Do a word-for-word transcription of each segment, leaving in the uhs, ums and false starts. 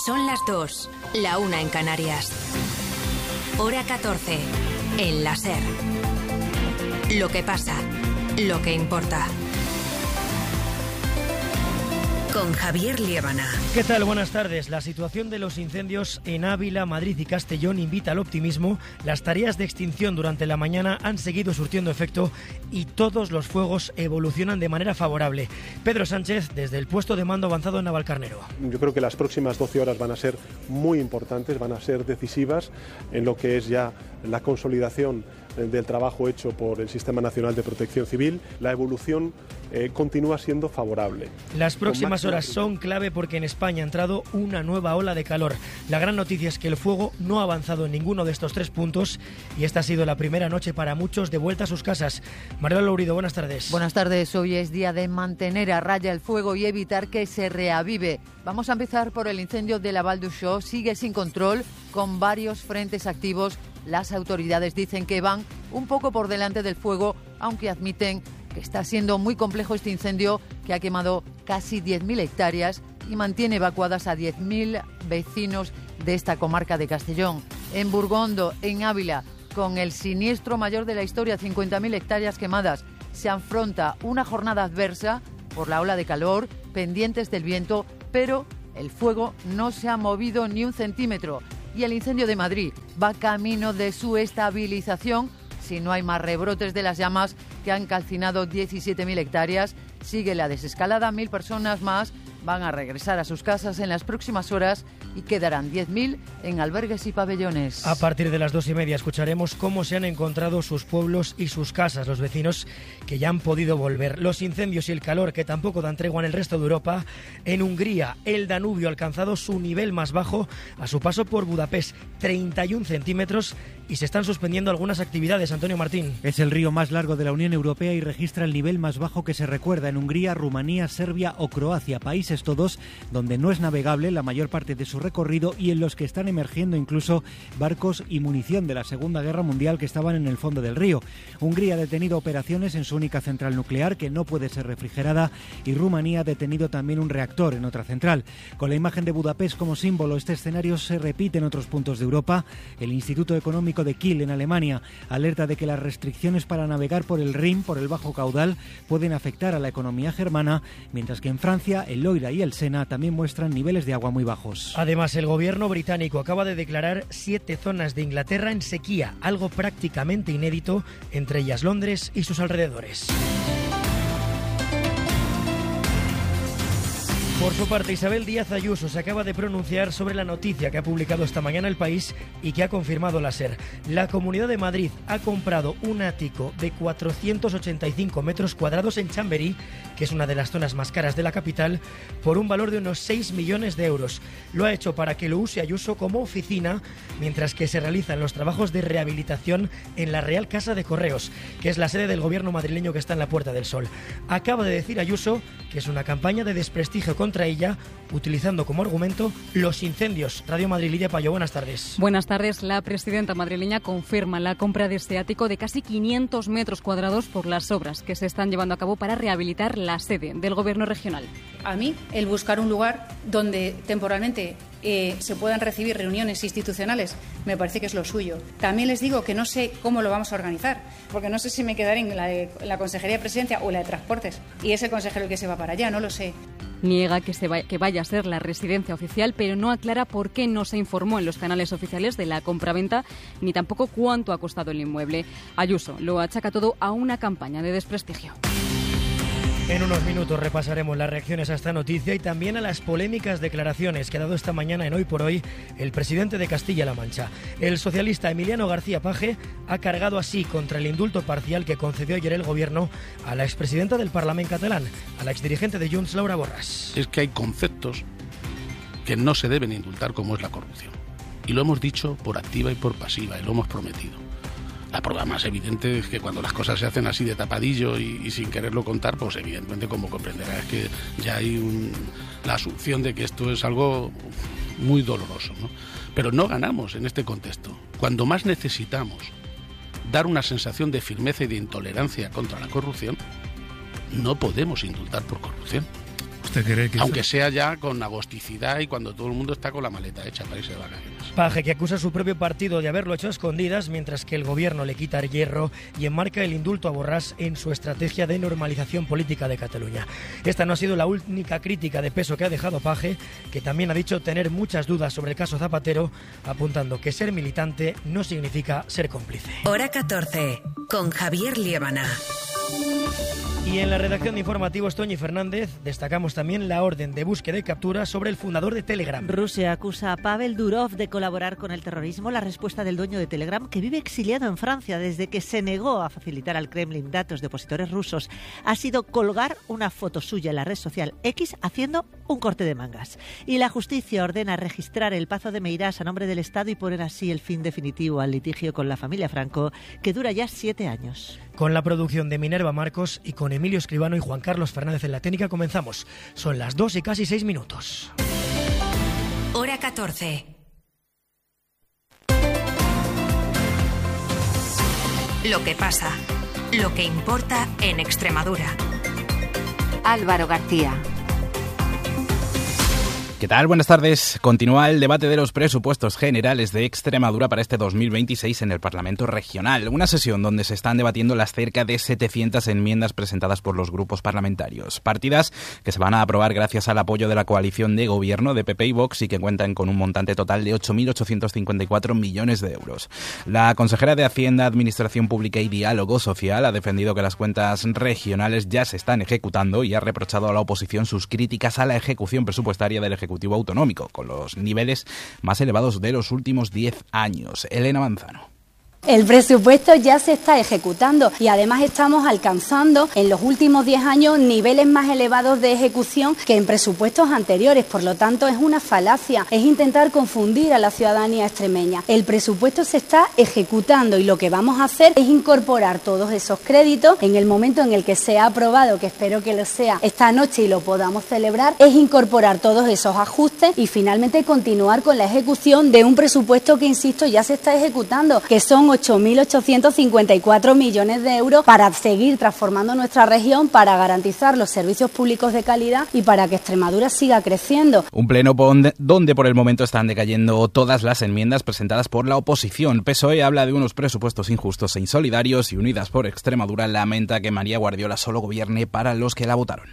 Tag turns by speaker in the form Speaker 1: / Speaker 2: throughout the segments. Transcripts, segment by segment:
Speaker 1: Son las dos, la una en Canarias. Hora catorce, en la SER. Lo que pasa, lo que importa. Con Javier Liébana.
Speaker 2: ¿Qué tal? Buenas tardes. La situación de los incendios en Ávila, Madrid y Castellón invita al optimismo. Las tareas de extinción durante la mañana han seguido surtiendo efecto y todos los fuegos evolucionan de manera favorable. Pedro Sánchez, desde el puesto de mando avanzado en Navalcarnero.
Speaker 3: Yo creo que las próximas doce horas van a ser muy importantes, van a ser decisivas en lo que es ya la consolidación del trabajo hecho por el Sistema Nacional de Protección Civil. La evolución eh, continúa siendo favorable.
Speaker 2: Las próximas horas son clave porque en España ha entrado una nueva ola de calor. La gran noticia es que el fuego no ha avanzado en ninguno de estos tres puntos y esta ha sido la primera noche para muchos de vuelta a sus casas. María Lourido, buenas tardes.
Speaker 4: Buenas tardes. Hoy es día de mantener a raya el fuego y evitar que se reavive. Vamos a empezar por el incendio de la Val d'Uixó. Sigue sin control, con varios frentes activos. Las autoridades dicen que van un poco por delante del fuego, aunque admiten que está siendo muy complejo este incendio que ha quemado casi diez mil hectáreas y mantiene evacuadas a diez mil vecinos de esta comarca de Castellón. En Burgondo, en Ávila, con el siniestro mayor de la historia, cincuenta mil hectáreas quemadas, se afronta una jornada adversa por la ola de calor, pendientes del viento, pero el fuego no se ha movido ni un centímetro. Y el incendio de Madrid va camino de su estabilización si no hay más rebrotes de las llamas que han calcinado diecisiete mil hectáreas. Sigue la desescalada, mil personas más van a regresar a sus casas en las próximas horas y quedarán diez mil en albergues y pabellones.
Speaker 2: A partir de las dos y media escucharemos cómo se han encontrado sus pueblos y sus casas, los vecinos que ya han podido volver. Los incendios y el calor que tampoco dan tregua en el resto de Europa. En Hungría, el Danubio ha alcanzado su nivel más bajo a su paso por Budapest, treinta y un centímetros, y se están suspendiendo algunas actividades. Antonio Martín.
Speaker 5: Es el río más largo de la Unión Europea y registra el nivel más bajo que se recuerda en Hungría, Rumanía, Serbia o Croacia, países todos donde no es navegable la mayor parte de su recorrido y en los que están emergiendo incluso barcos y munición de la Segunda Guerra Mundial que estaban en el fondo del río. Hungría ha detenido operaciones en su única central nuclear que no puede ser refrigerada y Rumanía ha detenido también un reactor en otra central. Con la imagen de Budapest como símbolo, este escenario se repite en otros puntos de Europa. El Instituto Económico de Kiel en Alemania alerta de que las restricciones para navegar por el Rin, por el bajo caudal, pueden afectar a la economía germana, mientras que en Francia el Loira y el Sena también muestran niveles de agua muy bajos.
Speaker 2: Además, el gobierno británico acaba de declarar siete zonas de Inglaterra en sequía, algo prácticamente inédito, entre ellas Londres y sus alrededores. Por su parte, Isabel Díaz Ayuso se acaba de pronunciar sobre la noticia que ha publicado esta mañana El País y que ha confirmado la SER. La Comunidad de Madrid ha comprado un ático de cuatrocientos ochenta y cinco metros cuadrados en Chamberí, que es una de las zonas más caras de la capital, por un valor de unos seis millones de euros. Lo ha hecho para que lo use Ayuso como oficina, mientras que se realizan los trabajos de rehabilitación en la Real Casa de Correos, que es la sede del gobierno madrileño que está en la Puerta del Sol. Acaba de decir Ayuso que es una campaña de desprestigio contra ella, utilizando como argumento los incendios. Radio Madrid, Lidia Payo, buenas tardes.
Speaker 6: Buenas tardes. La presidenta madrileña confirma la compra de este ático de casi quinientos metros cuadrados por las obras que se están llevando a cabo para rehabilitar la sede del gobierno regional.
Speaker 7: A mí, el buscar un lugar donde temporalmente eh, se puedan recibir reuniones institucionales me parece que es lo suyo. También les digo que no sé cómo lo vamos a organizar, porque no sé si me quedaré en la, de, en la Consejería de Presidencia o en la de Transportes, y es el consejero el que se va para allá, no lo sé.
Speaker 6: Niega que, se vaya, que vaya a ser la residencia oficial, pero no aclara por qué no se informó en los canales oficiales de la compraventa, ni tampoco cuánto ha costado el inmueble. Ayuso lo achaca todo a una campaña de desprestigio.
Speaker 2: En unos minutos repasaremos las reacciones a esta noticia y también a las polémicas declaraciones que ha dado esta mañana en Hoy por Hoy el presidente de Castilla-La Mancha. El socialista Emiliano García Paje ha cargado así contra el indulto parcial que concedió ayer el gobierno a la expresidenta del Parlamento catalán, a la exdirigente de Junts, Laura Borràs.
Speaker 8: Es que hay conceptos que no se deben indultar, como es la corrupción. Y lo hemos dicho por activa y por pasiva, y lo hemos prometido. La prueba más evidente es que cuando las cosas se hacen así de tapadillo y, y sin quererlo contar, pues evidentemente, como comprenderás, es que ya hay un, la asunción de que esto es algo muy doloroso, ¿no? Pero no ganamos en este contexto. Cuando más necesitamos dar una sensación de firmeza y de intolerancia contra la corrupción, no podemos indultar por corrupción. ¿Usted cree que aunque sea ya con agosticidad y cuando todo el mundo está con la maleta hecha para irse de vacaciones?
Speaker 2: Paje, que acusa a su propio partido de haberlo hecho a escondidas, mientras que el gobierno le quita el hierro y enmarca el indulto a Borràs en su estrategia de normalización política de Cataluña. Esta no ha sido la única crítica de peso que ha dejado Paje, que también ha dicho tener muchas dudas sobre el caso Zapatero, apuntando que ser militante no significa ser cómplice.
Speaker 1: Hora catorce, con Javier Liébana.
Speaker 2: Y en la redacción de informativos, Toñi Fernández, destacamos también la orden de búsqueda y captura sobre el fundador de Telegram.
Speaker 9: Rusia acusa a Pavel Durov de colaborar con el terrorismo. La respuesta del dueño de Telegram, que vive exiliado en Francia desde que se negó a facilitar al Kremlin datos de opositores rusos, ha sido colgar una foto suya en la red social X haciendo un corte de mangas. Y la justicia ordena registrar el Pazo de Meirás a nombre del Estado y poner así el fin definitivo al litigio con la familia Franco, que dura ya siete años.
Speaker 2: Con la producción de Minerva Marcos y con Emilio Escribano y Juan Carlos Fernández en la técnica comenzamos. Son las dos y casi seis minutos.
Speaker 1: Hora catorce. Lo que pasa, lo que importa en Extremadura. Álvaro García.
Speaker 10: ¿Qué tal? Buenas tardes. Continúa el debate de los presupuestos generales de Extremadura para este dos mil veintiséis en el Parlamento Regional. Una sesión donde se están debatiendo las cerca de setecientas enmiendas presentadas por los grupos parlamentarios. Partidas que se van a aprobar gracias al apoyo de la coalición de gobierno de P P y Vox y que cuentan con un montante total de ocho mil ochocientos cincuenta y cuatro millones de euros. La consejera de Hacienda, Administración Pública y Diálogo Social ha defendido que las cuentas regionales ya se están ejecutando y ha reprochado a la oposición sus críticas a la ejecución presupuestaria del Ejecutivo Ejecutivo Autonómico, con los niveles más elevados de los últimos diez años. Elena Manzano.
Speaker 11: El presupuesto ya se está ejecutando y además estamos alcanzando en los últimos diez años niveles más elevados de ejecución que en presupuestos anteriores. Por lo tanto, es una falacia, es intentar confundir a la ciudadanía extremeña. El presupuesto se está ejecutando y lo que vamos a hacer es incorporar todos esos créditos en el momento en el que sea aprobado, que espero que lo sea esta noche y lo podamos celebrar, es incorporar todos esos ajustes y finalmente continuar con la ejecución de un presupuesto que, insisto, ya se está ejecutando, que son ocho mil ochocientos cincuenta y cuatro millones de euros para seguir transformando nuestra región, para garantizar los servicios públicos de calidad y para que Extremadura siga creciendo.
Speaker 10: Un pleno donde por el momento están decayendo todas las enmiendas presentadas por la oposición. P S O E habla de unos presupuestos injustos e insolidarios y Unidas por Extremadura lamenta que María Guardiola solo gobierne para los que la votaron.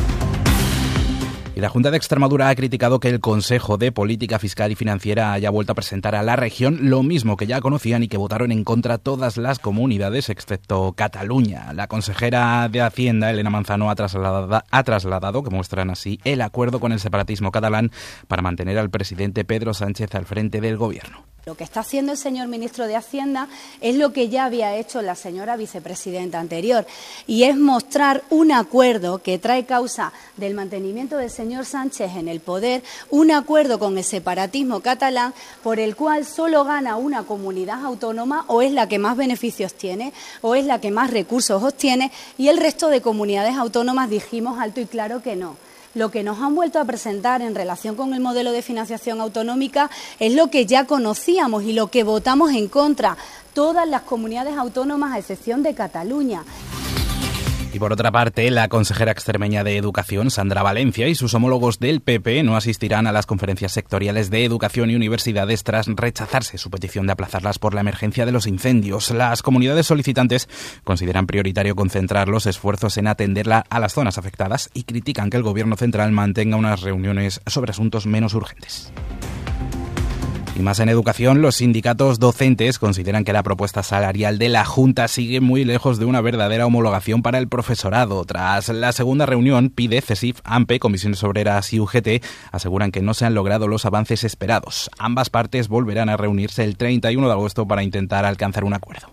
Speaker 10: Y la Junta de Extremadura ha criticado que el Consejo de Política Fiscal y Financiera haya vuelto a presentar a la región lo mismo que ya conocían y que votaron en contra todas las comunidades excepto Cataluña. La consejera de Hacienda, Elena Manzano, ha trasladado, ha trasladado que muestran así el acuerdo con el separatismo catalán para mantener al presidente Pedro Sánchez al frente del gobierno.
Speaker 11: Lo que está haciendo el señor ministro de Hacienda es lo que ya había hecho la señora vicepresidenta anterior y es mostrar un acuerdo que trae causa del mantenimiento del señor Sánchez en el poder, un acuerdo con el separatismo catalán por el cual solo gana una comunidad autónoma o es la que más beneficios tiene o es la que más recursos obtiene y el resto de comunidades autónomas dijimos alto y claro que no. Lo que nos han vuelto a presentar en relación con el modelo de financiación autonómica es lo que ya conocíamos y lo que votamos en contra todas las comunidades autónomas a excepción de Cataluña.
Speaker 10: Y por otra parte, la consejera extremeña de Educación, Sandra Valencia, y sus homólogos del P P no asistirán a las conferencias sectoriales de educación y universidades tras rechazarse su petición de aplazarlas por la emergencia de los incendios. Las comunidades solicitantes consideran prioritario concentrar los esfuerzos en atenderla a las zonas afectadas y critican que el Gobierno central mantenga unas reuniones sobre asuntos menos urgentes. Y más en educación, los sindicatos docentes consideran que la propuesta salarial de la Junta sigue muy lejos de una verdadera homologación para el profesorado. Tras la segunda reunión, PIDE, CESIF, AMPE, Comisiones Obreras y U G T aseguran que no se han logrado los avances esperados. Ambas partes volverán a reunirse el treinta y uno de agosto para intentar alcanzar un acuerdo.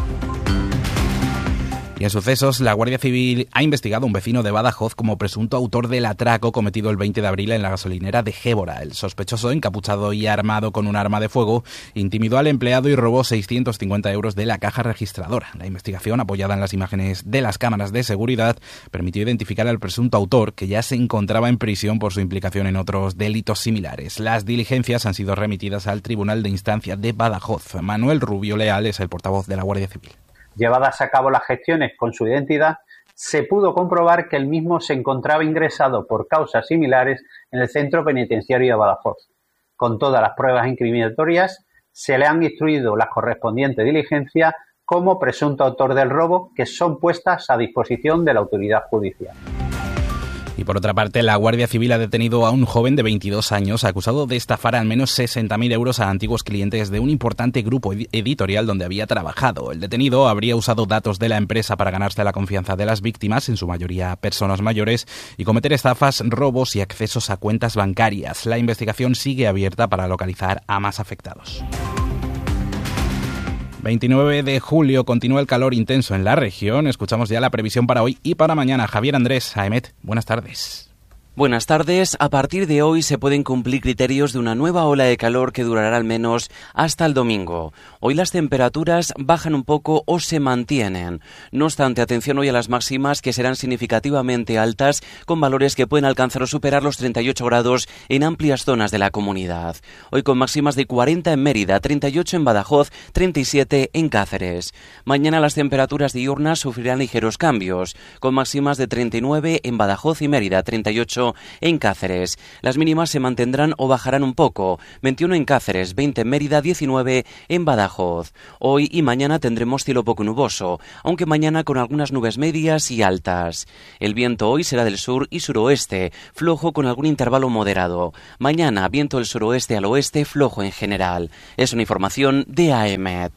Speaker 10: Y en sucesos, la Guardia Civil ha investigado a un vecino de Badajoz como presunto autor del atraco cometido el veinte de abril en la gasolinera de Gébora. El sospechoso, encapuchado y armado con un arma de fuego, intimidó al empleado y robó seiscientos cincuenta euros de la caja registradora. La investigación, apoyada en las imágenes de las cámaras de seguridad, permitió identificar al presunto autor, que ya se encontraba en prisión por su implicación en otros delitos similares. Las diligencias han sido remitidas al Tribunal de Instancia de Badajoz. Manuel Rubio Leal es el portavoz de la Guardia Civil.
Speaker 12: Llevadas a cabo las gestiones con su identidad, se pudo comprobar que el mismo se encontraba ingresado por causas similares en el centro penitenciario de Badajoz. Con todas las pruebas incriminatorias, se le han instruido las correspondientes diligencias como presunto autor del robo, que son puestas a disposición de la autoridad judicial.
Speaker 10: Y por otra parte, la Guardia Civil ha detenido a un joven de veintidós años acusado de estafar al menos sesenta mil euros a antiguos clientes de un importante grupo editorial donde había trabajado. El detenido habría usado datos de la empresa para ganarse la confianza de las víctimas, en su mayoría personas mayores, y cometer estafas, robos y accesos a cuentas bancarias. La investigación sigue abierta para localizar a más afectados. veintinueve de julio continúa el calor intenso en la región. Escuchamos ya la previsión para hoy y para mañana. Javier Andrés, Aemet, buenas tardes.
Speaker 13: Buenas tardes. A partir de hoy se pueden cumplir criterios de una nueva ola de calor que durará al menos hasta el domingo. Hoy las temperaturas bajan un poco o se mantienen. No obstante, atención hoy a las máximas, que serán significativamente altas, con valores que pueden alcanzar o superar los treinta y ocho grados en amplias zonas de la comunidad. Hoy con máximas de cuarenta en Mérida, treinta y ocho en Badajoz, treinta y siete en Cáceres. Mañana las temperaturas diurnas sufrirán ligeros cambios, con máximas de treinta y nueve en Badajoz y Mérida, treinta y ocho en Cáceres. Las mínimas se mantendrán o bajarán un poco, veintiuno en Cáceres, veinte en Mérida, diecinueve en Badajoz. Hoy y mañana tendremos cielo poco nuboso, aunque mañana con algunas nubes medias y altas. El viento hoy será del sur y suroeste, flojo con algún intervalo moderado. Mañana viento del suroeste al oeste, flojo en general. Es una información de Aemet.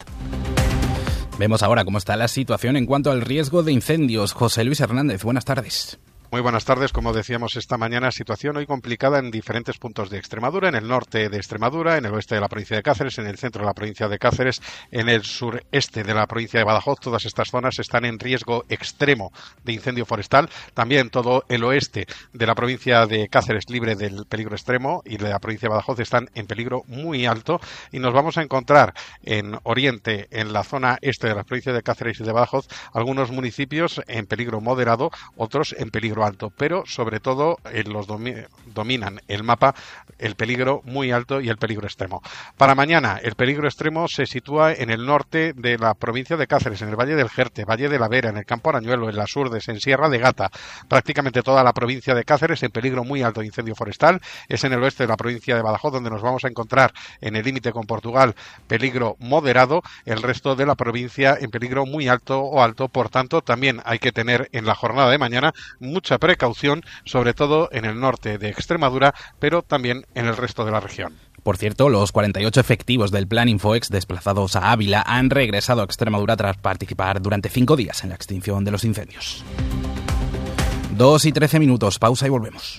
Speaker 10: Vemos ahora cómo está la situación en cuanto al riesgo de incendios. José Luis Hernández, buenas tardes.
Speaker 14: Muy buenas tardes. Como decíamos esta mañana, situación hoy complicada en diferentes puntos de Extremadura, en el norte de Extremadura, en el oeste de la provincia de Cáceres, en el centro de la provincia de Cáceres, en el sureste de la provincia de Badajoz. Todas estas zonas están en riesgo extremo de incendio forestal. También todo el oeste de la provincia de Cáceres libre del peligro extremo, y de la provincia de Badajoz están en peligro muy alto. Y nos vamos a encontrar en oriente, en la zona este de la provincia de Cáceres y de Badajoz, algunos municipios en peligro moderado, otros en peligro alto, pero sobre todo eh, los domi- dominan el mapa el peligro muy alto y el peligro extremo. Para mañana el peligro extremo se sitúa en el norte de la provincia de Cáceres, en el Valle del Jerte, Valle de la Vera, en el Campo Arañuelo, en las Urdes, en Sierra de Gata. Prácticamente toda la provincia de Cáceres en peligro muy alto de incendio forestal. Es en el oeste de la provincia de Badajoz donde nos vamos a encontrar, en el límite con Portugal, peligro moderado. El resto de la provincia en peligro muy alto o alto. Por tanto, también hay que tener en la jornada de mañana mucha precaución, sobre todo en el norte de Extremadura, pero también en el resto de la región.
Speaker 10: Por cierto, los cuarenta y ocho efectivos del Plan Infoex desplazados a Ávila han regresado a Extremadura tras participar durante cinco días en la extinción de los incendios. Dos y trece minutos, pausa y volvemos.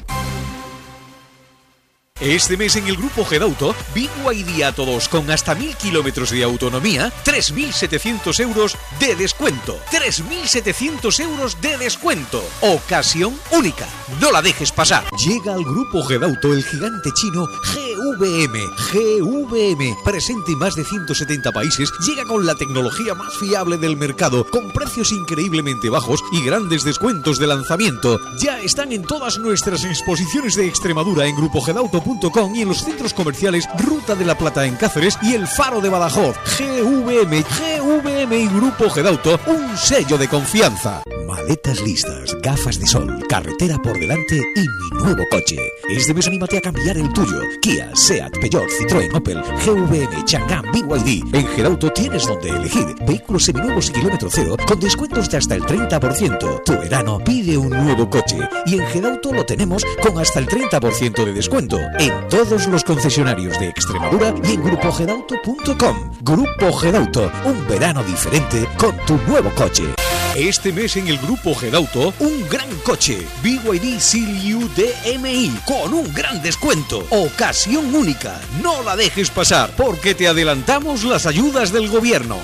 Speaker 15: Este mes en el Grupo Gedauto, B Y D a todos con hasta mil kilómetros de autonomía, tres mil setecientos euros de descuento. tres mil setecientos euros de descuento. Ocasión única. No la dejes pasar. Llega al Grupo Gedauto el gigante chino G V M. G V M, presente en más de ciento setenta países, llega con la tecnología más fiable del mercado, con precios increíblemente bajos y grandes descuentos de lanzamiento. Ya están en todas nuestras exposiciones de Extremadura en grupo gedauto punto com y en los centros comerciales Ruta de la Plata en Cáceres y El Faro de Badajoz. G V M, G V M y Grupo Gedauto, un sello de confianza. Maletas listas, gafas de sol, carretera por delante y mi nuevo coche. Este mes anímate a cambiar el tuyo. Kia, Seat, Peugeot, Citroën, Opel, G V M, Chang'an, B Y D. En Gedauto tienes donde elegir. Vehículos seminuevos y kilómetro cero con descuentos de hasta el treinta por ciento. Tu verano pide un nuevo coche y en Gedauto lo tenemos con hasta el treinta por ciento de descuento en todos los concesionarios de Extremadura y en grupo gedauto punto com. Grupo Gedauto, un verano diferente con tu nuevo coche. Este mes en el Grupo Gedauto, un gran coche, B Y D Seal U D M I, con un gran descuento. Ocasión única. No la dejes pasar, porque te adelantamos las ayudas del gobierno.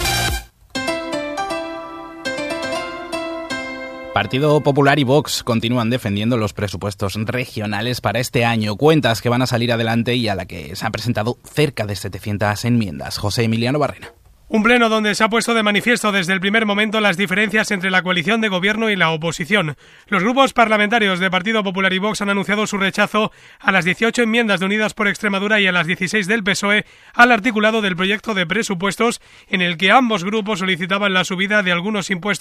Speaker 10: Partido Popular y Vox continúan defendiendo los presupuestos regionales para este año, cuentas que van a salir adelante y a la que se han presentado cerca de setecientas enmiendas. José Emiliano Barrena.
Speaker 16: Un pleno donde se ha puesto de manifiesto desde el primer momento las diferencias entre la coalición de gobierno y la oposición. Los grupos parlamentarios de Partido Popular y Vox han anunciado su rechazo a las dieciocho enmiendas de Unidas por Extremadura y a las dieciséis del P S O E al articulado del proyecto de presupuestos, en el que ambos grupos solicitaban la subida de algunos impuestos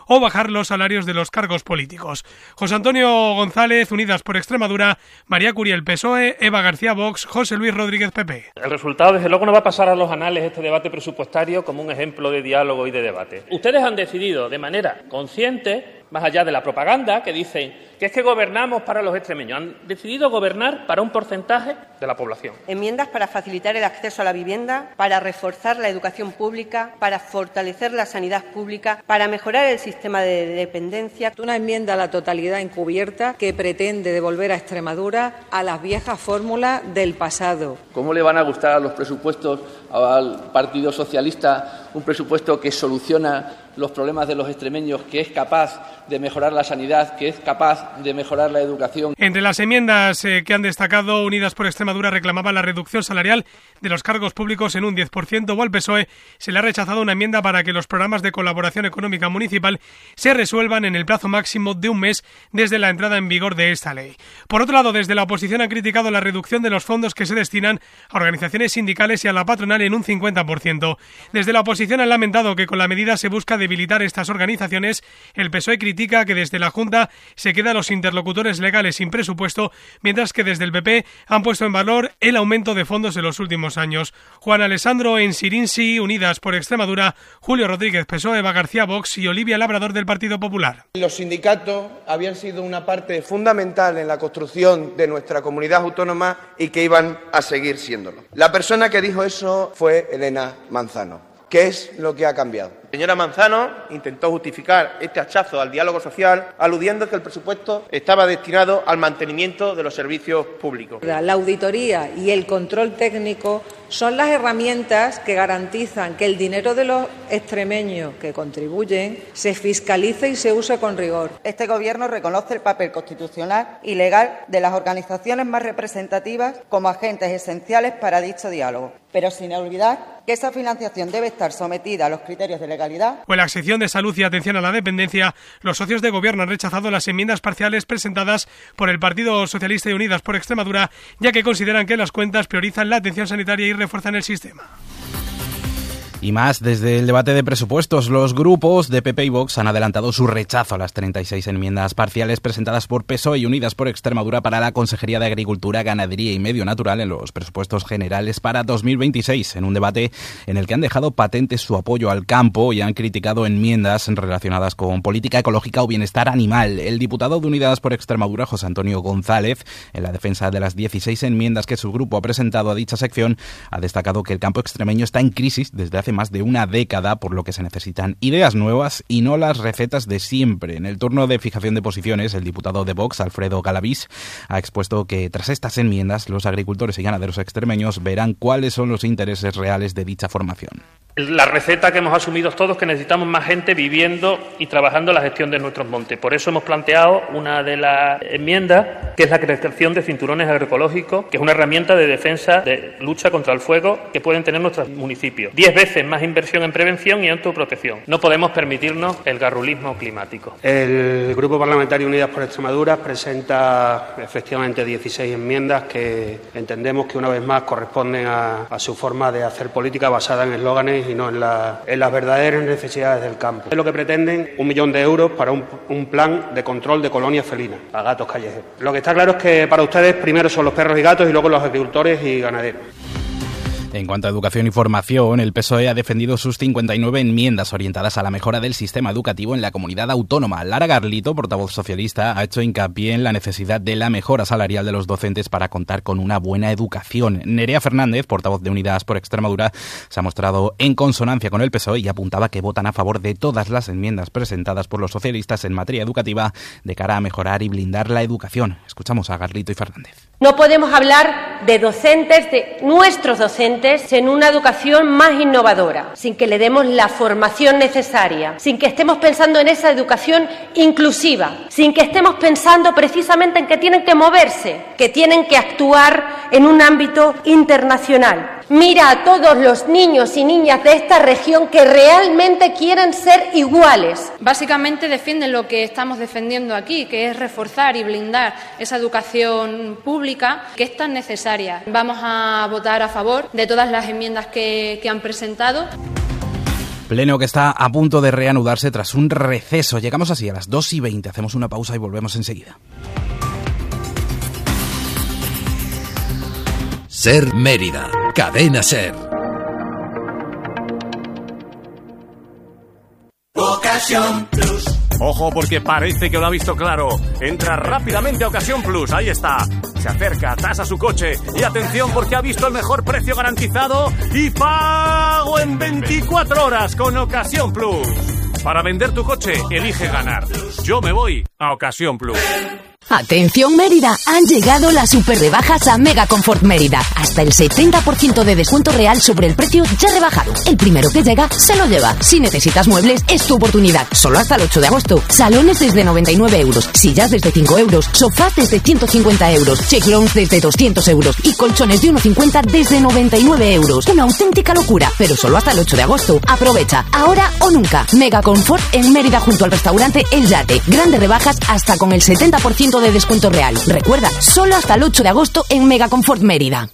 Speaker 16: o bajar los salarios de los cargos políticos. José Antonio González, Unidas por Extremadura, María Curiel, P S O E, Eva García, Vox, José Luis Rodríguez, P P.
Speaker 17: El resultado, desde luego, no va a pasar a los anales este debate presupuestario como un ejemplo de diálogo y de debate. Ustedes han decidido de manera consciente, más allá de la propaganda, que dicen que es que gobernamos para los extremeños. Han decidido gobernar para un porcentaje de la población.
Speaker 18: Enmiendas para facilitar el acceso a la vivienda, para reforzar la educación pública, para fortalecer la sanidad pública, para mejorar el sistema de dependencia.
Speaker 19: Una enmienda a la totalidad encubierta que pretende devolver a Extremadura a las viejas fórmulas del pasado.
Speaker 20: ¿Cómo le van a gustar a los presupuestos al Partido Socialista un presupuesto que soluciona los problemas de los extremeños, que es capaz de mejorar la sanidad, que es capaz de mejorar la educación?
Speaker 16: Entre las enmiendas eh, que han destacado, Unidas por Extremadura reclamaba la reducción salarial de los cargos públicos en un diez por ciento, o al P S O E se le ha rechazado una enmienda para que los programas de colaboración económica municipal se resuelvan en el plazo máximo de un mes desde la entrada en vigor de esta ley. Por otro lado, desde la oposición han criticado la reducción de los fondos que se destinan a organizaciones sindicales y a la patronal en un cincuenta por ciento. Desde la oposición han lamentado que con la medida se busca debilitar estas organizaciones. El P S O E critica que desde la Junta se quedan los interlocutores legales sin presupuesto, mientras que desde el P P han puesto en valor el aumento de fondos en los últimos años. Juan Alessandro Ensirinsi, Unidas por Extremadura, Julio Rodríguez, P S O E, Eva García, Vox y Olivia Labrador del Partido Popular.
Speaker 21: Los sindicatos habían sido una parte fundamental en la construcción de nuestra comunidad autónoma y que iban a seguir siéndolo. La persona que dijo eso fue Elena Manzano. ¿Qué es lo que ha cambiado? La señora Manzano intentó justificar este hachazo al diálogo social aludiendo que el presupuesto estaba destinado al mantenimiento de los servicios públicos.
Speaker 19: La auditoría y el control técnico son las herramientas que garantizan que el dinero de los extremeños que contribuyen se fiscalice y se use con rigor.
Speaker 18: Este Gobierno reconoce el papel constitucional y legal de las organizaciones más representativas como agentes esenciales para dicho diálogo, pero sin olvidar que esa financiación debe estar sometida a los criterios de legalidad.
Speaker 16: O en la sección de salud y atención a la dependencia, los socios de gobierno han rechazado las enmiendas parciales presentadas por el Partido Socialista y Unidas por Extremadura, ya que consideran que las cuentas priorizan la atención sanitaria y refuerzan el sistema.
Speaker 10: Y más, desde el debate de presupuestos, los grupos de P P y Vox han adelantado su rechazo a las treinta y seis enmiendas parciales presentadas por P S O E y Unidas por Extremadura para la Consejería de Agricultura, Ganadería y Medio Natural en los presupuestos generales para dos mil veintiséis, en un debate en el que han dejado patente su apoyo al campo y han criticado enmiendas relacionadas con política ecológica o bienestar animal. El diputado de Unidas por Extremadura, José Antonio González, en la defensa de las dieciséis enmiendas que su grupo ha presentado a dicha sección, ha destacado que el campo extremeño está en crisis desde hace más de una década, por lo que se necesitan ideas nuevas y no las recetas de siempre. En el turno de fijación de posiciones, el diputado de Vox, Alfredo Galavís, ha expuesto que tras estas enmiendas los agricultores y ganaderos extremeños verán cuáles son los intereses reales de dicha formación.
Speaker 17: La receta que hemos asumido todos, que necesitamos más gente viviendo y trabajando en la gestión de nuestros montes. Por eso hemos planteado una de las enmiendas, que es la creación de cinturones agroecológicos, que es una herramienta de defensa, de lucha contra el fuego que pueden tener nuestros municipios. Diez veces más inversión en prevención y autoprotección. No podemos permitirnos el garrulismo climático.
Speaker 21: El Grupo Parlamentario Unidas por Extremadura presenta efectivamente dieciséis enmiendas que entendemos que una vez más corresponden a, a su forma de hacer política basada en eslóganes y no en, la, en las verdaderas necesidades del campo. Es lo que pretenden un millón de euros para un, un plan de control de colonias felinas a gatos callejeros. Lo que está claro es que para ustedes primero son los perros y gatos y luego los agricultores y ganaderos.
Speaker 10: En cuanto a educación y formación, el P S O E ha defendido sus cincuenta y nueve enmiendas orientadas a la mejora del sistema educativo en la comunidad autónoma. Lara Garlito, portavoz socialista, ha hecho hincapié en la necesidad de la mejora salarial de los docentes para contar con una buena educación. Nerea Fernández, portavoz de Unidas por Extremadura, se ha mostrado en consonancia con el P S O E y apuntaba que votan a favor de todas las enmiendas presentadas por los socialistas en materia educativa de cara a mejorar y blindar la educación. Escuchamos a Garlito y Fernández.
Speaker 22: No podemos hablar de docentes, de nuestros docentes, en una educación más innovadora, sin que le demos la formación necesaria, sin que estemos pensando en esa educación inclusiva, sin que estemos pensando precisamente en que tienen que moverse, que tienen que actuar en un ámbito internacional. Mira a todos los niños y niñas de esta región que realmente quieren ser iguales.
Speaker 7: Básicamente defienden lo que estamos defendiendo aquí, que es reforzar y blindar esa educación pública que es tan necesaria. Vamos a votar a favor de todas las enmiendas que, que han presentado.
Speaker 10: Pleno que está a punto de reanudarse tras un receso. Llegamos así a las dos y veinte. Hacemos una pausa y volvemos enseguida.
Speaker 3: Ser Mérida. Cadena Ser.
Speaker 4: Ocasión Plus. Ojo, porque parece que lo ha visto claro. Entra rápidamente a Ocasión Plus, ahí está. Se acerca, tasa su coche y atención porque ha visto el mejor precio garantizado y pago en veinticuatro horas con Ocasión Plus. Para vender tu coche, elige ganar. Yo me voy a Ocasión Plus.
Speaker 23: Atención Mérida, han llegado las super rebajas a Mega Confort Mérida. Hasta el setenta por ciento de descuento real sobre el precio ya rebajado. El primero que llega se lo lleva. Si necesitas muebles, es tu oportunidad. Solo hasta el ocho de agosto. Salones desde noventa y nueve euros, sillas desde cinco euros, sofás desde ciento cincuenta euros, chaigrons desde doscientos euros y colchones de uno cincuenta desde noventa y nueve euros. Una auténtica locura, pero solo hasta el ocho de agosto. Aprovecha, ahora o nunca. Mega Confort en Mérida junto al restaurante El Yate. Grandes rebajas hasta con el setenta por ciento de descuento real. Recuerda, solo hasta el ocho de agosto en Mega Confort Mérida.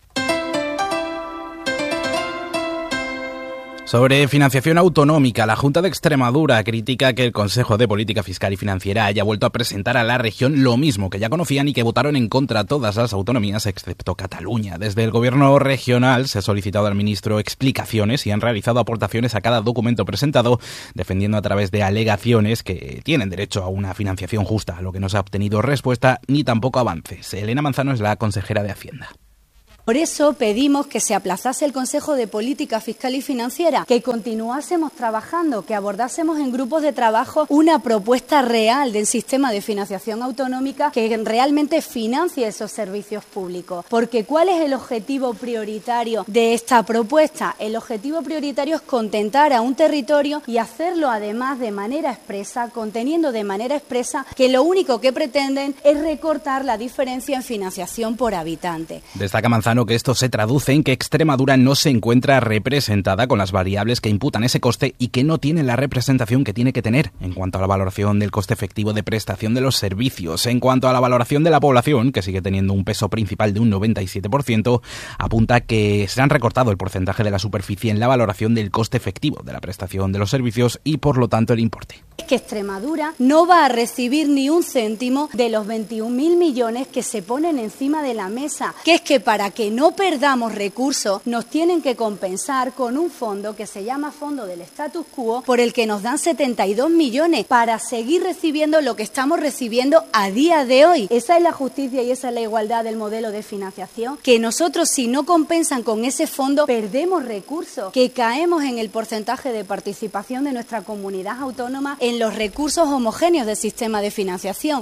Speaker 10: Sobre financiación autonómica, la Junta de Extremadura critica que el Consejo de Política Fiscal y Financiera haya vuelto a presentar a la región lo mismo que ya conocían y que votaron en contra todas las autonomías excepto Cataluña. Desde el gobierno regional se ha solicitado al ministro explicaciones y han realizado aportaciones a cada documento presentado, defendiendo a través de alegaciones que tienen derecho a una financiación justa, a lo que no se ha obtenido respuesta ni tampoco avances. Elena Manzano es la consejera de Hacienda.
Speaker 11: Por eso pedimos que se aplazase el Consejo de Política Fiscal y Financiera, que continuásemos trabajando, que abordásemos en grupos de trabajo una propuesta real del sistema de financiación autonómica que realmente financie esos servicios públicos. Porque ¿cuál es el objetivo prioritario de esta propuesta? El objetivo prioritario es contentar a un territorio y hacerlo además de manera expresa, conteniendo de manera expresa que lo único que pretenden es recortar la diferencia en financiación por habitante.
Speaker 10: Destaca Manzano que esto se traduce en que Extremadura no se encuentra representada con las variables que imputan ese coste y que no tiene la representación que tiene que tener en cuanto a la valoración del coste efectivo de prestación de los servicios. En cuanto a la valoración de la población, que sigue teniendo un peso principal de un noventa y siete por ciento, apunta que se han recortado el porcentaje de la superficie en la valoración del coste efectivo de la prestación de los servicios y por lo tanto el importe.
Speaker 11: Es que Extremadura no va a recibir ni un céntimo de los veintiún mil millones que se ponen encima de la mesa, que es que para que no perdamos recursos nos tienen que compensar con un fondo que se llama Fondo del Status Quo, por el que nos dan setenta y dos millones para seguir recibiendo lo que estamos recibiendo a día de hoy. Esa es la justicia y esa es la igualdad del modelo de financiación, que nosotros si no compensan con ese fondo perdemos recursos, que caemos en el porcentaje de participación de nuestra comunidad autónoma en los recursos homogéneos del sistema de financiación.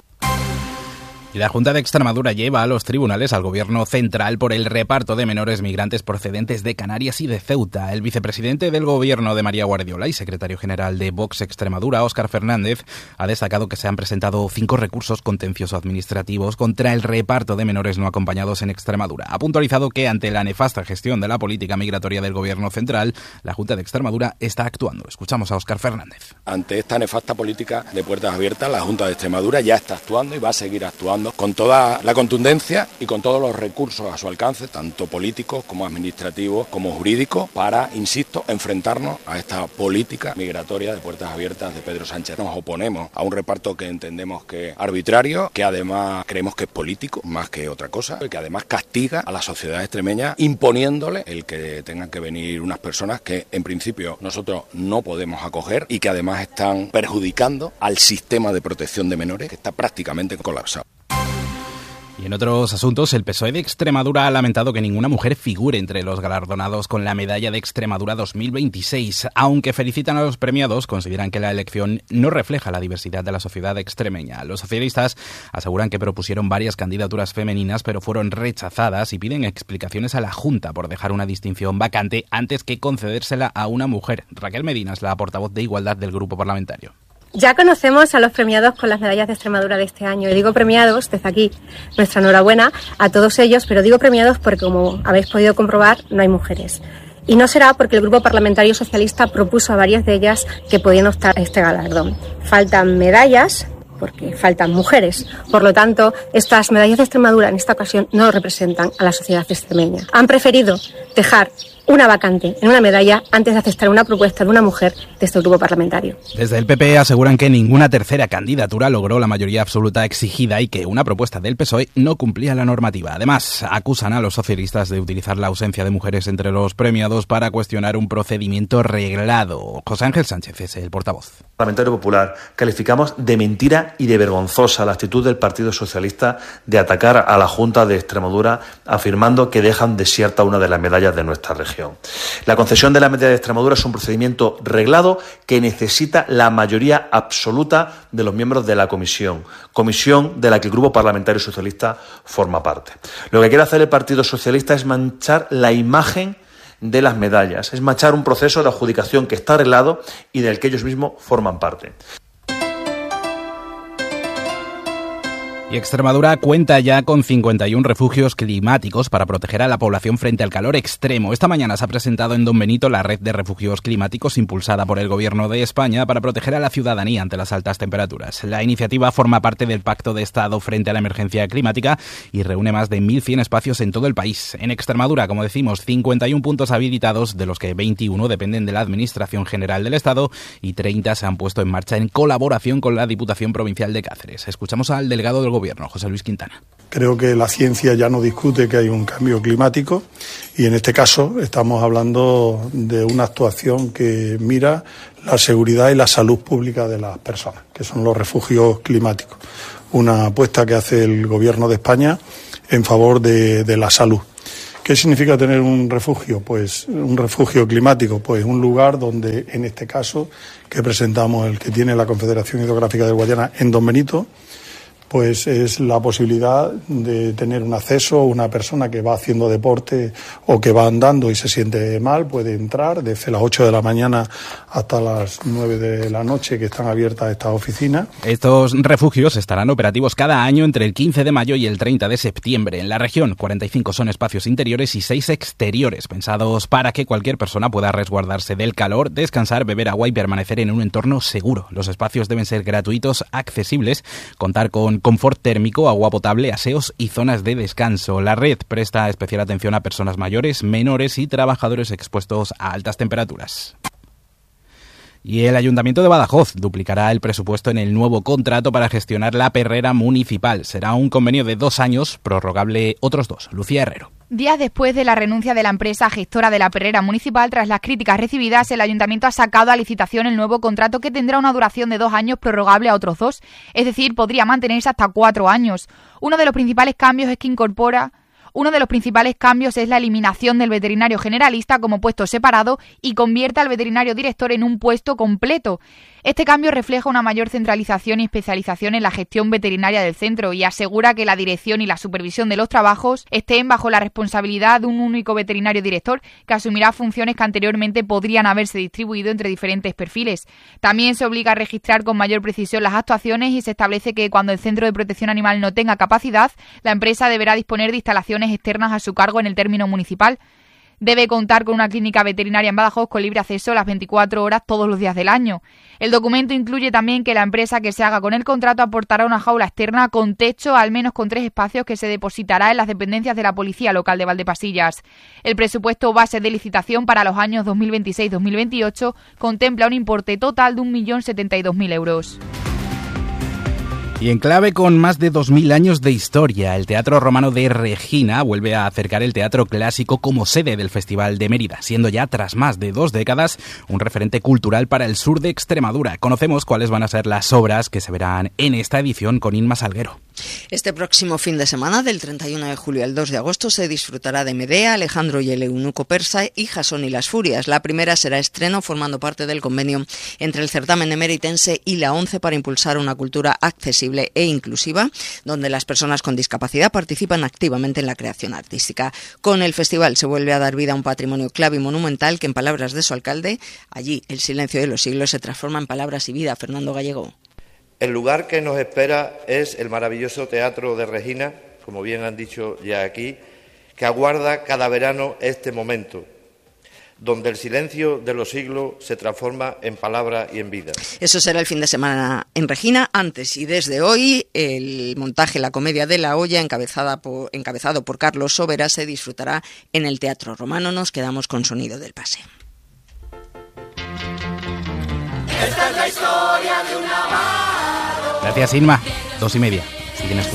Speaker 10: Y la Junta de Extremadura lleva a los tribunales al Gobierno central por el reparto de menores migrantes procedentes de Canarias y de Ceuta. El vicepresidente del Gobierno de María Guardiola y secretario general de Vox Extremadura, Óscar Fernández, ha destacado que se han presentado cinco recursos contenciosos administrativos contra el reparto de menores no acompañados en Extremadura. Ha puntualizado que ante la nefasta gestión de la política migratoria del Gobierno central, la Junta de Extremadura está actuando. Escuchamos a Óscar Fernández.
Speaker 24: Ante esta nefasta política de puertas abiertas, la Junta de Extremadura ya está actuando y va a seguir actuando con toda la contundencia y con todos los recursos a su alcance, tanto políticos como administrativos como jurídicos, para, insisto, enfrentarnos a esta política migratoria de puertas abiertas de Pedro Sánchez. Nos oponemos a un reparto que entendemos que es arbitrario, que además creemos que es político más que otra cosa, y que además castiga a la sociedad extremeña imponiéndole el que tengan que venir unas personas que en principio nosotros no podemos acoger y que además están perjudicando al sistema de protección de menores, que está prácticamente colapsado.
Speaker 10: Y en otros asuntos, el P S O E de Extremadura ha lamentado que ninguna mujer figure entre los galardonados con la Medalla de Extremadura dos mil veintiséis. Aunque felicitan a los premiados, consideran que la elección no refleja la diversidad de la sociedad extremeña. Los socialistas aseguran que propusieron varias candidaturas femeninas, pero fueron rechazadas y piden explicaciones a la Junta por dejar una distinción vacante antes que concedérsela a una mujer. Raquel Medina es la portavoz de Igualdad del grupo parlamentario.
Speaker 25: Ya conocemos a los premiados con las medallas de Extremadura de este año. Y digo premiados, desde aquí, nuestra enhorabuena a todos ellos, pero digo premiados porque, como habéis podido comprobar, no hay mujeres. Y no será porque el Grupo Parlamentario Socialista propuso a varias de ellas que podían optar a este galardón. Faltan medallas porque faltan mujeres. Por lo tanto, estas medallas de Extremadura en esta ocasión no representan a la sociedad extremeña. Han preferido dejar una vacante en una medalla antes de aceptar una propuesta de una mujer de este grupo parlamentario.
Speaker 10: Desde el P P aseguran que ninguna tercera candidatura logró la mayoría absoluta exigida y que una propuesta del P S O E no cumplía la normativa. Además, acusan a los socialistas de utilizar la ausencia de mujeres entre los premiados para cuestionar un procedimiento reglado. José Ángel Sánchez es el portavoz.
Speaker 2: Parlamentario Popular, calificamos de mentira y de vergonzosa la actitud del Partido Socialista de atacar a la Junta de Extremadura afirmando que dejan desierta una de las medallas de nuestra región. La concesión de la medalla de Extremadura es un procedimiento reglado que necesita la mayoría absoluta de los miembros de la comisión, comisión de la que el Grupo Parlamentario Socialista forma parte. Lo que quiere hacer el Partido Socialista es manchar la imagen de las medallas, es manchar un proceso de adjudicación que está arreglado y del que ellos mismos forman parte.
Speaker 10: Y Extremadura cuenta ya con cincuenta y uno refugios climáticos para proteger a la población frente al calor extremo. Esta mañana se ha presentado en Don Benito la red de refugios climáticos impulsada por el Gobierno de España para proteger a la ciudadanía ante las altas temperaturas. La iniciativa forma parte del Pacto de Estado frente a la emergencia climática y reúne más de mil cien espacios en todo el país. En Extremadura, como decimos, cincuenta y uno puntos habilitados, de los que veintiuno dependen de la Administración General del Estado y treinta se han puesto en marcha en colaboración con la Diputación Provincial de Cáceres. Escuchamos al delegado del Gobierno, José Luis Quintana.
Speaker 5: Creo que la ciencia ya no discute que hay un cambio climático y en este caso estamos hablando de una actuación que mira la seguridad y la salud pública de las personas, que son los refugios climáticos. Una apuesta que hace el Gobierno de España en favor de, de la salud. ¿Qué significa tener un refugio? Pues un refugio climático, pues un lugar donde, en este caso, que presentamos el que tiene la Confederación Hidrográfica del Guadiana en Don Benito, pues es la posibilidad de tener un acceso, una persona que va haciendo deporte o que va andando y se siente mal, puede entrar desde las ocho de la mañana hasta las nueve de la noche, que están abiertas estas oficinas.
Speaker 10: Estos refugios estarán operativos cada año entre el quince de mayo y el treinta de septiembre. En la región, cuarenta y cinco son espacios interiores y seis exteriores, pensados para que cualquier persona pueda resguardarse del calor, descansar, beber agua y permanecer en un entorno seguro. Los espacios deben ser gratuitos, accesibles, contar con confort térmico, agua potable, aseos y zonas de descanso. La red presta especial atención a personas mayores, menores y trabajadores expuestos a altas temperaturas. Y el Ayuntamiento de Badajoz duplicará el presupuesto en el nuevo contrato para gestionar la perrera municipal. Será un convenio de dos años, prorrogable otros dos. Lucía Herrero.
Speaker 6: Días después de la renuncia de la empresa gestora de la perrera municipal, tras las críticas recibidas, el Ayuntamiento ha sacado a licitación el nuevo contrato que tendrá una duración de dos años prorrogable a otros dos, es decir, podría mantenerse hasta cuatro años. Uno de los principales cambios es que incorpora... Uno de los principales cambios es la eliminación del veterinario generalista como puesto separado y convierte al veterinario director en un puesto completo. Este cambio refleja una mayor centralización y especialización en la gestión veterinaria del centro y asegura que la dirección y la supervisión de los trabajos estén bajo la responsabilidad de un único veterinario director que asumirá funciones que anteriormente podrían haberse distribuido entre diferentes perfiles. También se obliga a registrar con mayor precisión las actuaciones y se establece que cuando el Centro de Protección Animal no tenga capacidad, la empresa deberá disponer de instalaciones externas a su cargo en el término municipal. Debe contar con una clínica veterinaria en Badajoz con libre acceso las veinticuatro horas todos los días del año. El documento incluye también que la empresa que se haga con el contrato aportará una jaula externa con techo, al menos con tres espacios, que se depositará en las dependencias de la Policía Local de Valdepasillas. El presupuesto base de licitación para los años dos mil veintiséis dos mil veintiocho contempla un importe total de un millón setenta y dos mil euros.
Speaker 10: Y en clave con más de dos mil años de historia, el Teatro Romano de Regina vuelve a acercar el teatro clásico como sede del Festival de Mérida, siendo ya tras más de dos décadas un referente cultural para el sur de Extremadura. Conocemos cuáles van a ser las obras que se verán en esta edición con Inma Salguero.
Speaker 8: Este próximo fin de semana, del treinta y uno de julio al dos de agosto, se disfrutará de Medea, Alejandro y el eunuco persa y Jasón y las furias. La primera será estreno, formando parte del convenio entre el certamen emeritense y la ONCE para impulsar una cultura accesible e inclusiva, donde las personas con discapacidad participan activamente en la creación artística. Con el festival se vuelve a dar vida a un patrimonio clave y monumental que, en palabras de su alcalde, allí el silencio de los siglos se transforma en palabras y vida. Fernando Gallego.
Speaker 9: El lugar que nos espera es el maravilloso Teatro de Regina, como bien han dicho ya aquí, que aguarda cada verano este momento. donde el silencio de los siglos se transforma en palabra y en vida.
Speaker 8: Eso será el fin de semana en Regina. Antes y desde hoy, el montaje La Comedia de la Olla, encabezada por, encabezado por Carlos Sobera, se disfrutará en el Teatro Romano. Nos quedamos con Sonido del Pase.
Speaker 1: Esta es la historia de un amado.
Speaker 10: Gracias, Inma. Dos y media. Siguen escuchando.